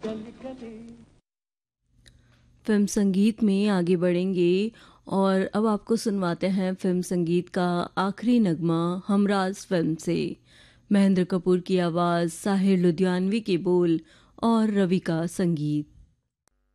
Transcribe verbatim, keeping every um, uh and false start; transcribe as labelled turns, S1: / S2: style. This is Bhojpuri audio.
S1: फिल्म संगीत में आगे बढ़ेंगे और अब आपको सुनवाते हैं फिल्म संगीत का आखिरी नगमा हमराज फिल्म से। महेंद्र कपूर की आवाज़, साहिर लुधियानवी के बोल और रवि का संगीत।